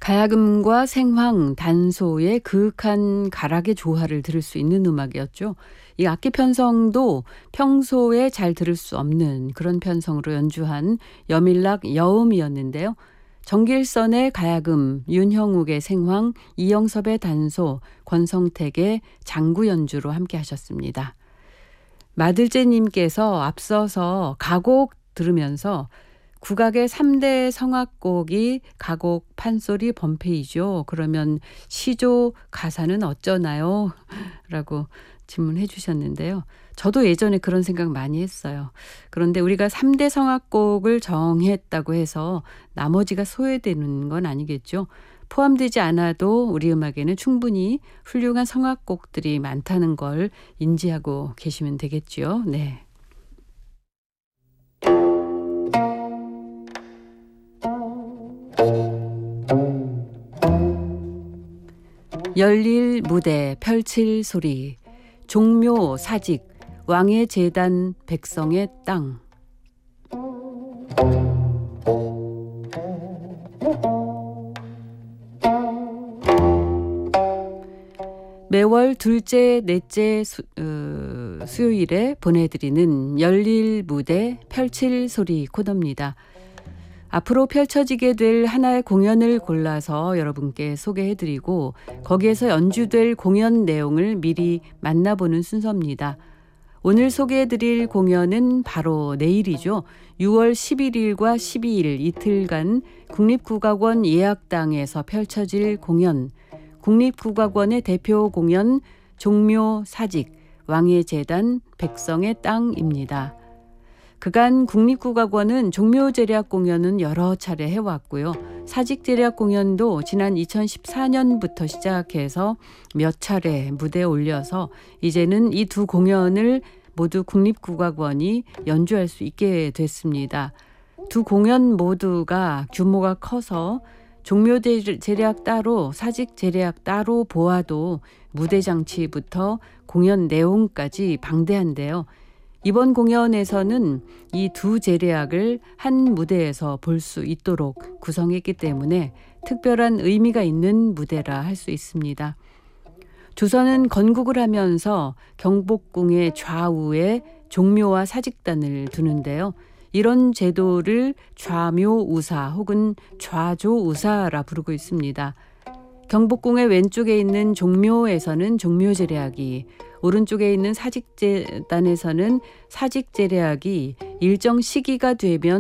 가야금과 생황, 단소의 그윽한 가락의 조화를 들을 수 있는 음악이었죠. 이 악기 편성도 평소에 잘 들을 수 없는 그런 편성으로 연주한 여밀락 여음이었는데요. 정길선의 가야금, 윤형욱의 생황, 이영섭의 단소, 권성택의 장구 연주로 함께 하셨습니다. 마들제님께서 앞서서 가곡 들으면서 국악의 3대 성악곡이 가곡, 판소리, 범패이죠. 그러면 시조 가사는 어쩌나요? 라고 질문해 주셨는데요. 저도 예전에 그런 생각 많이 했어요. 그런데 우리가 3대 성악곡을 정했다고 해서 나머지가 소외되는 건 아니겠죠. 포함되지 않아도 우리 음악에는 충분히 훌륭한 성악곡들이 많다는 걸 인지하고 계시면 되겠죠. 네. 열릴 무대 펼칠 소리 종묘 사직 왕의 제단 백성의 땅. 매월 둘째 넷째 수요일에 보내드리는 열릴 무대 펼칠 소리 코너입니다. 앞으로 펼쳐지게 될 하나의 공연을 골라서 여러분께 소개해드리고 거기에서 연주될 공연 내용을 미리 만나보는 순서입니다. 오늘 소개해드릴 공연은 바로 내일이죠. 6월 11일과 12일 이틀간 국립국악원 예약당에서 펼쳐질 공연, 국립국악원의 대표 공연 종묘 사직, 왕의 제단 백성의 땅입니다. 그간 국립국악원은 종묘제략 공연은 여러 차례 해왔고요. 사직제략 공연도 지난 2014년부터 시작해서 몇 차례 무대에 올려서 이제는 이 두 공연을 모두 국립국악원이 연주할 수 있게 됐습니다. 두 공연 모두가 규모가 커서 종묘제략 따로 사직제략 따로 보아도 무대 장치부터 공연 내용까지 방대한데요. 이번 공연에서는 이 두 제략을 한 무대에서 볼 수 있도록 구성했기 때문에 특별한 의미가 있는 무대라 할 수 있습니다. 조선은 건국을 하면서 경복궁의 좌우에 종묘와 사직단을 두는데요. 이런 제도를 좌묘우사 혹은 좌조우사라 부르고 있습니다. 경복궁의 왼쪽에 있는 종묘에서는 종묘제략이, 오른쪽에 있는 사직제단에서는 사직제략이 일정 시기가 되면